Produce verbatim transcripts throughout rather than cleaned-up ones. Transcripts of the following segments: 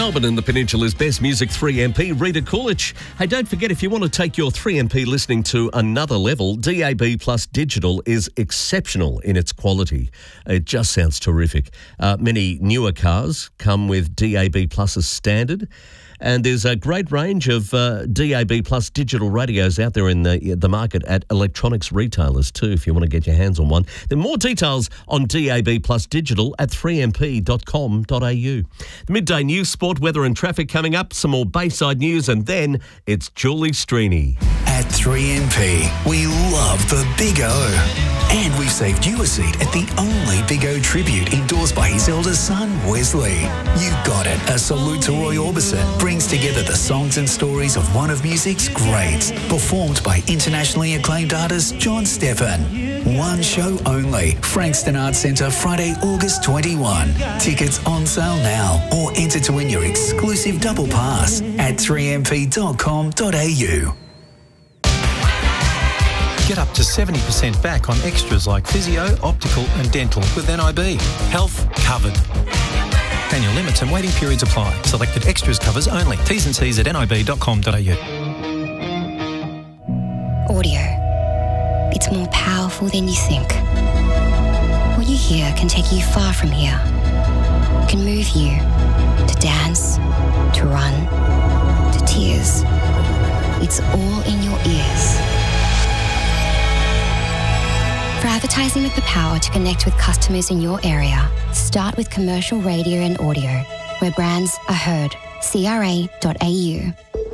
Melbourne and the Peninsula's best music, three M P, Rita Coolidge. Hey, don't forget, if you want to take your three M P listening to another level, D A B Plus Digital is exceptional in its quality. It just sounds terrific. Uh, many newer cars come with D A B Plus as standard. And there's a great range of uh, D A B Plus digital radios out there in the the market at electronics retailers too, if you want to get your hands on one. There are more details on D A B Plus digital at three m p dot com dot a u. The midday news, sport, weather and traffic coming up, some more Bayside news, and then it's Julie Streeney. At three M P, we love the Big O. And we've saved you a seat at the only Big O tribute endorsed by his eldest son, Wesley. You got it. A salute to Roy Orbison brings together the songs and stories of one of music's greats, performed by internationally acclaimed artist John Steffen. One show only. Frankston Arts Centre, Friday, August twenty-first. Tickets on sale now, or enter to win your exclusive double pass at three m p dot com dot a u. Get up to seventy percent back on extras like physio, optical and dental with N I B. Health covered. Annual limits and waiting periods apply. Selected extras covers only. T's and C's at n i b dot com dot a u. Audio. It's more powerful than you think. What you hear can take you far from here. It can move you to dance, to run, to tears. It's all in your ears. For advertising with the power to connect with customers in your area, start with commercial radio and audio, where brands are heard. c r a dot a u.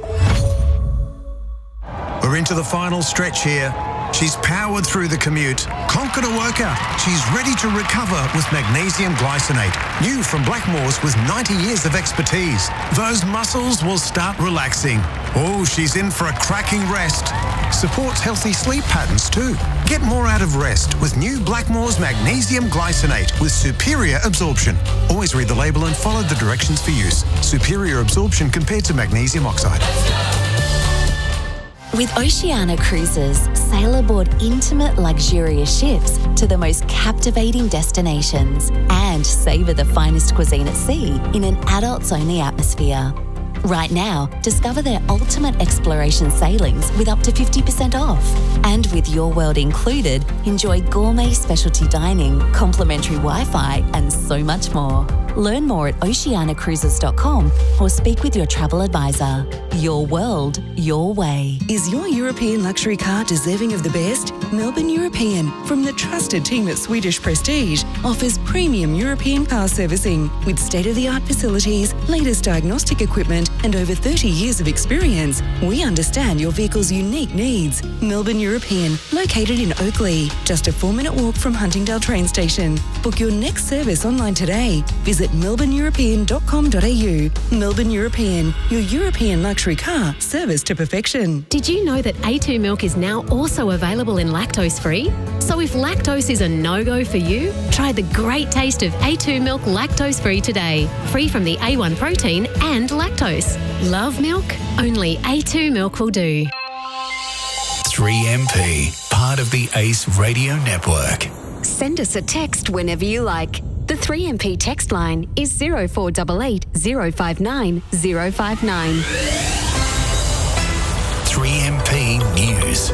We're into the final stretch here. She's powered through the commute, conquered a workout. She's ready to recover with magnesium glycinate. New from Blackmores with ninety years of expertise. Those muscles will start relaxing. Oh, she's in for a cracking rest. Supports healthy sleep patterns too. Get more out of rest with new Blackmores magnesium glycinate with superior absorption. Always read the label and follow the directions for use. Superior absorption compared to magnesium oxide. With Oceania Cruises, sail aboard intimate, luxurious ships to the most captivating destinations and savour the finest cuisine at sea in an adults-only atmosphere. Right now, discover their ultimate exploration sailings with up to fifty percent off. And with Your World included, enjoy gourmet specialty dining, complimentary Wi-Fi and so much more. Learn more at oceania cruises dot com or speak with your travel advisor. Your world, your way. Is your European luxury car deserving of the best? Melbourne European, from the trusted team at Swedish Prestige, offers premium European car servicing with state-of-the-art facilities, latest diagnostic equipment and over thirty years of experience. We understand your vehicle's unique needs. Melbourne European, located in Oakley, just a four-minute walk from Huntingdale train station. Book your next service online today. Visit melbourne european dot com dot a u. Melbourne European, your European luxury car service to perfection. Did you know that A two milk is now also available in lactose-free? So if lactose is a no-go for you, try the great taste of A two milk lactose-free today. Free from the A one protein and lactose. Love milk? Only A two milk will do. three M P, part of the Ace Radio Network. Send us a text whenever you like. The three M P text line is zero four eight eight, zero five nine, zero five nine. three M P News.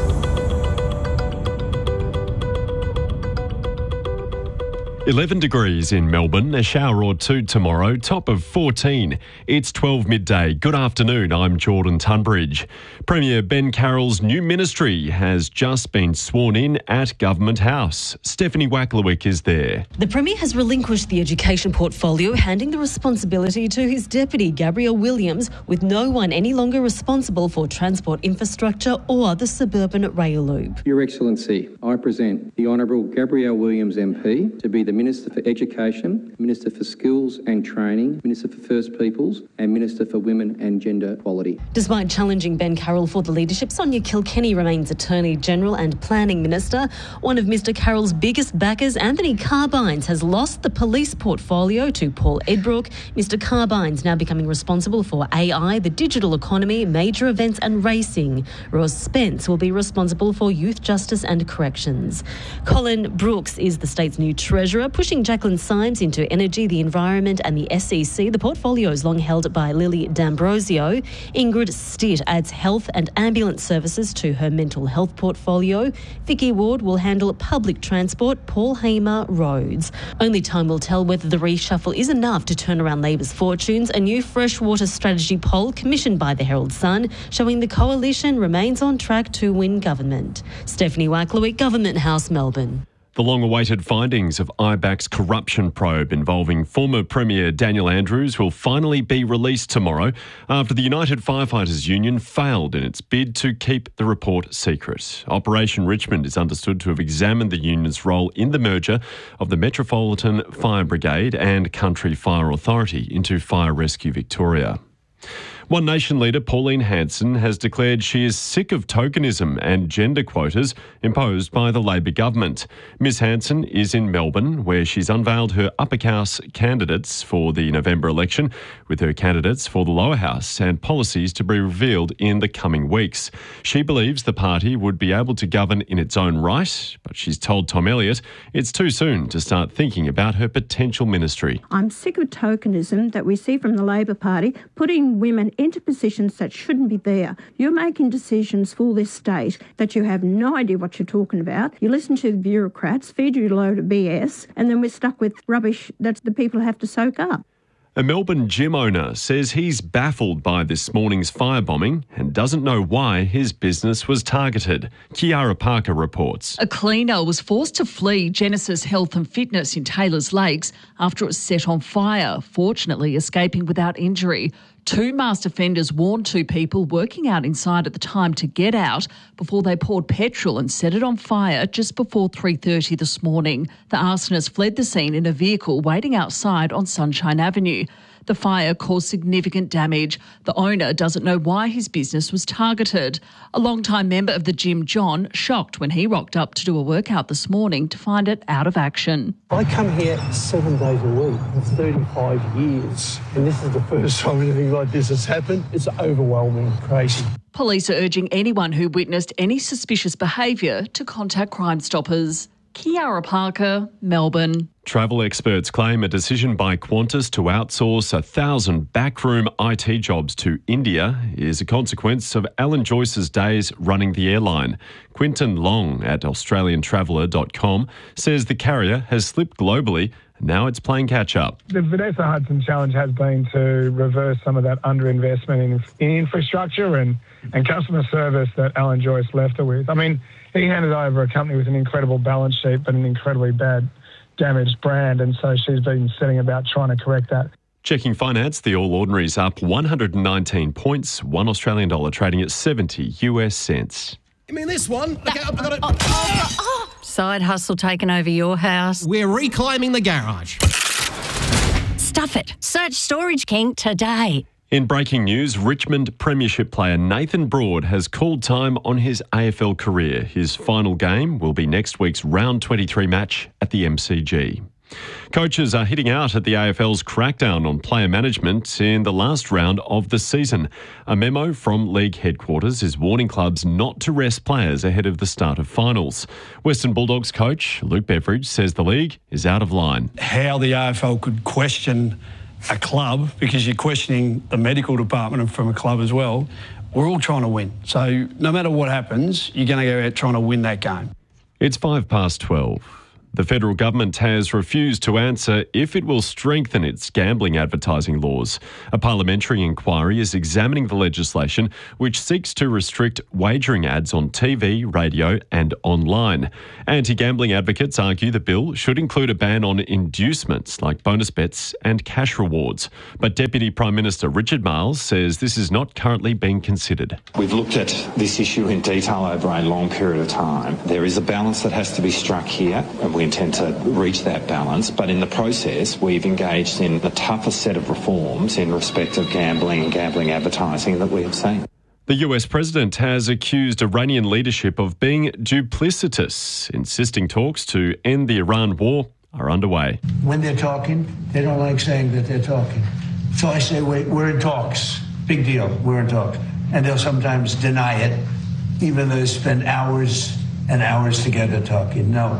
eleven degrees in Melbourne, a shower or two tomorrow, top of fourteen. It's twelve midday. Good afternoon, I'm Jordan Tunbridge. Premier Ben Carroll's new ministry has just been sworn in at Government House. Stephanie Wacklewick is there. The Premier has relinquished the education portfolio, handing the responsibility to his deputy, Gabrielle Williams, with no one any longer responsible for transport infrastructure or the suburban rail loop. Your Excellency, I present the Honourable Gabrielle Williams M P to be the Minister for Education, Minister for Skills and Training, Minister for First Peoples and Minister for Women and Gender Equality. Despite challenging Ben Carroll for the leadership, Sonia Kilkenny remains Attorney General and Planning Minister. One of Mr Carroll's biggest backers, Anthony Carbines, has lost the police portfolio to Paul Edbrook. Mr Carbines now becoming responsible for A I, the digital economy, major events and racing. Ross Spence will be responsible for youth justice and corrections. Colin Brooks is the state's new Treasurer. Treasurer, pushing Jacqueline Symes into energy, the environment and the S E C. The portfolio is long held by Lily D'Ambrosio. Ingrid Stitt adds health and ambulance services to her mental health portfolio. Vicky Ward will handle public transport. Paul Hamer roads. Only time will tell whether the reshuffle is enough to turn around Labor's fortunes. A new freshwater strategy poll commissioned by the Herald Sun showing the coalition remains on track to win government. Stephanie Wacklowick, Government House, Melbourne. The long-awaited findings of I BAC's corruption probe involving former Premier Daniel Andrews will finally be released tomorrow after the United Firefighters Union failed in its bid to keep the report secret. Operation Richmond is understood to have examined the union's role in the merger of the Metropolitan Fire Brigade and Country Fire Authority into Fire Rescue Victoria. One Nation leader Pauline Hanson has declared she is sick of tokenism and gender quotas imposed by the Labor government. Miss Hanson is in Melbourne, where she's unveiled her upper house candidates for the November election, with her candidates for the lower house and policies to be revealed in the coming weeks. She believes the party would be able to govern in its own right, but she's told Tom Elliott it's too soon to start thinking about her potential ministry. I'm sick of tokenism that we see from the Labor Party, putting women into positions that shouldn't be there. You're making decisions for this state that you have no idea what you're talking about. You listen to the bureaucrats, feed you a load of B S, and then we're stuck with rubbish that the people have to soak up. A Melbourne gym owner says he's baffled by this morning's firebombing and doesn't know why his business was targeted. Kiara Parker reports. A cleaner was forced to flee Genesis Health and Fitness in Taylors Lakes after it was set on fire, fortunately escaping without injury. Two masked offenders warned two people working out inside at the time to get out before they poured petrol and set it on fire just before three thirty this morning. The arsonist fled the scene in a vehicle waiting outside on Sunshine Avenue. The fire caused significant damage. The owner doesn't know why his business was targeted. A long-time member of the gym, John, shocked when he rocked up to do a workout this morning to find it out of action. I come here seven days a week for thirty-five years, and this is the first time anything like this has happened. It's overwhelming, crazy. Police are urging anyone who witnessed any suspicious behaviour to contact Crime Stoppers. Kiara Parker, Melbourne. Travel experts claim a decision by Qantas to outsource a thousand backroom I T jobs to India is a consequence of Alan Joyce's days running the airline. Quinton Long at Australian Traveller dot com says the carrier has slipped globally and now it's playing catch-up. The Vanessa Hudson challenge has been to reverse some of that underinvestment in, in infrastructure and, and customer service that Alan Joyce left her with. I mean, he handed over a company with an incredible balance sheet but an incredibly bad, damaged brand, and so she's been setting about trying to correct that. Checking finance, the All Ordinary's up one hundred nineteen points, one Australian dollar trading at seventy U S cents. You mean this one? Okay, I've got it. Oh, oh, oh. Side hustle taking over your house. We're reclaiming the garage. Stuff it. Search Storage King today. In breaking news, Richmond Premiership player Nathan Broad has called time on his A F L career. His final game will be next week's round twenty-three match at the M C G. Coaches are hitting out at the A F L's crackdown on player management in the last round of the season. A memo from league headquarters is warning clubs not to rest players ahead of the start of finals. Western Bulldogs coach Luke Beveridge says the league is out of line. How the A F L could question a club, because you're questioning the medical department from a club as well, we're all trying to win. So no matter what happens, you're going to go out trying to win that game. It's five past twelve. The federal government has refused to answer if it will strengthen its gambling advertising laws. A parliamentary inquiry is examining the legislation which seeks to restrict wagering ads on T V, radio and online. Anti-gambling advocates argue the bill should include a ban on inducements like bonus bets and cash rewards. But Deputy Prime Minister Richard Marles says this is not currently being considered. We've looked at this issue in detail over a long period of time. There is a balance that has to be struck here, and we intend to reach that balance, but in the process we've engaged in the toughest set of reforms in respect of gambling and gambling advertising that we have seen. The U S president has accused Iranian leadership of being duplicitous, insisting talks to end the Iran war are underway. When they're talking, they don't like saying that they're talking. So I say, wait, we're in talks. Big deal, we're in talks. And they'll sometimes deny it, even though they spend hours and hours together talking. No.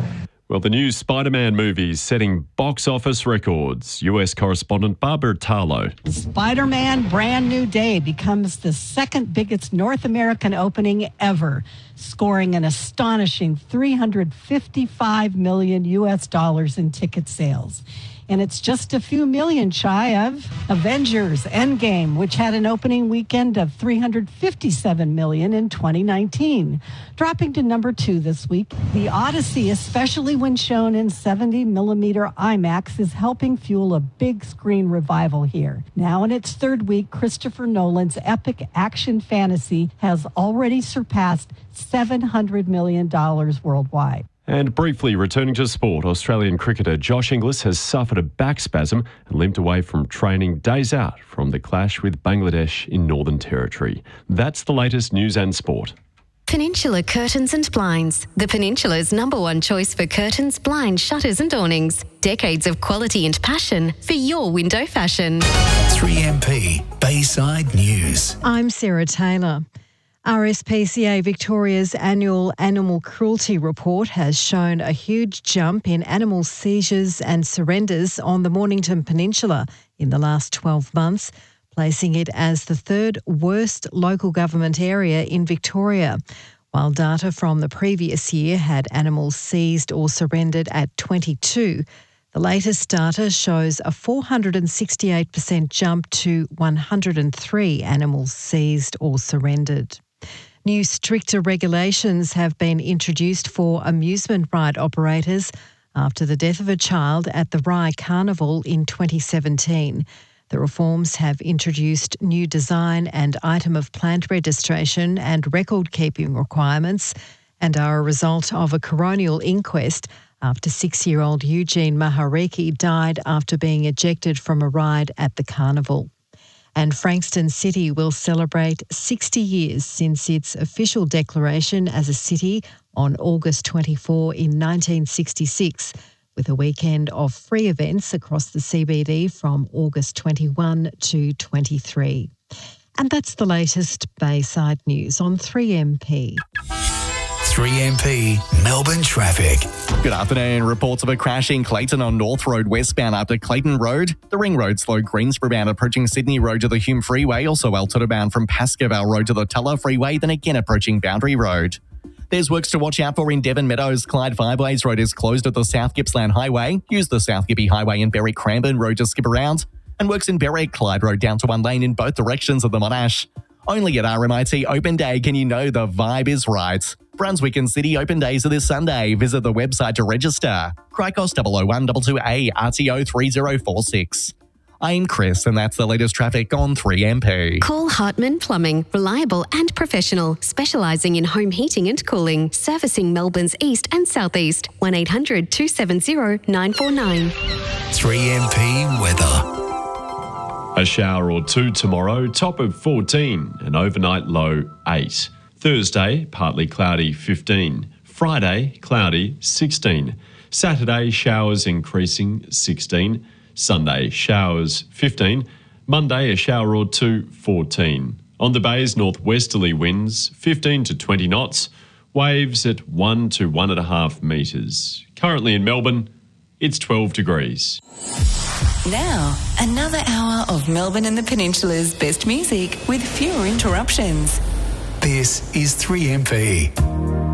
Well, the new Spider-Man movie is setting box office records. U S correspondent Barbara Tarlow. Spider-Man Brand New Day becomes the second biggest North American opening ever, scoring an astonishing three hundred fifty-five million U S dollars in ticket sales. And it's just a few million shy of Avengers Endgame, which had an opening weekend of three hundred fifty-seven million in twenty nineteen. Dropping to number two this week, The Odyssey, especially when shown in seventy millimeter IMAX, is helping fuel a big screen revival here. Now in its third week, Christopher Nolan's epic action fantasy has already surpassed seven hundred million dollars worldwide. And briefly returning to sport, Australian cricketer Josh Inglis has suffered a back spasm and limped away from training days out from the clash with Bangladesh in Northern Territory. That's the latest news and sport. Peninsula Curtains and Blinds, the Peninsula's number one choice for curtains, blinds, shutters and awnings. Decades of quality and passion for your window fashion. three M P Bayside News. I'm Sarah Taylor. R S P C A Victoria's annual animal cruelty report has shown a huge jump in animal seizures and surrenders on the Mornington Peninsula in the last twelve months, placing it as the third worst local government area in Victoria. While data from the previous year had animals seized or surrendered at twenty-two, the latest data shows a four hundred sixty-eight percent jump to one hundred three animals seized or surrendered. New stricter regulations have been introduced for amusement ride operators after the death of a child at the Rye Carnival in twenty seventeen. The reforms have introduced new design and item of plant registration and record-keeping requirements and are a result of a coronial inquest after six-year-old Eugene Mahariki died after being ejected from a ride at the carnival. And Frankston City will celebrate sixty years since its official declaration as a city on August twenty-fourth in nineteen sixty-six, with a weekend of free events across the C B D from August twenty-first to twenty-third. And that's the latest Bayside News on three M P. three M P Melbourne traffic. Good afternoon. Reports of a crash in Clayton on North Road westbound up to Clayton Road. The Ring Road slow Greensboro bound approaching Sydney Road to the Hume Freeway. Also Altoona bound from Pascoe Road to the Tulla Freeway, then again approaching Boundary Road. There's works to watch out for in Devon Meadows. Clyde Fireways Road is closed at the South Gippsland Highway. Use the South Gippy Highway and Berwick Cranbourne Road to skip around. And works in Berwick, Clyde Road down to one lane in both directions of the Monash. Only at R M I T Open Day can you know the vibe is right. Brunswick and City Open Days are this Sunday. Visit the website to register. Cricos double oh one two two A R T O three oh four six. I'm Chris, and that's the latest traffic on three M P. Call Hartman Plumbing, reliable and professional, specialising in home heating and cooling, servicing Melbourne's east and southeast. one eight hundred two seven zero nine four nine. three M P weather. A shower or two tomorrow, top of fourteen, and overnight low eight. Thursday, partly cloudy, fifteen. Friday, cloudy, sixteen. Saturday, showers increasing, sixteen. Sunday, showers, fifteen. Monday, a shower or two, fourteen. On the bays, northwesterly winds, fifteen to twenty knots. Waves at one to one and a half metres. Currently in Melbourne, it's twelve degrees. Now, another hour of Melbourne and the Peninsula's best music with fewer interruptions. This is three M P.